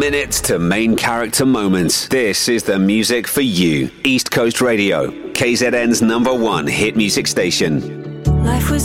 minutes to main character moments. This is the music for you. East Coast Radio, KZN's #1 hit music station. Life was